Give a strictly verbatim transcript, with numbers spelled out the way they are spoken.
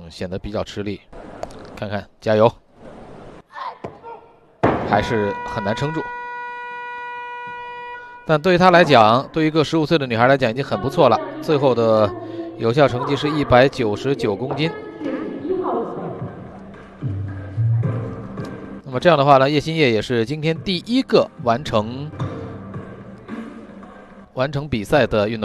显得比较吃力。看看，加油！还是很难撑住。但对于她来讲，对于一个十五岁的女孩来讲，已经很不错了。最后的有效成绩是一百九十九公斤。那么这样的话呢，叶欣烨也是今天第一个完成完成比赛的运动员。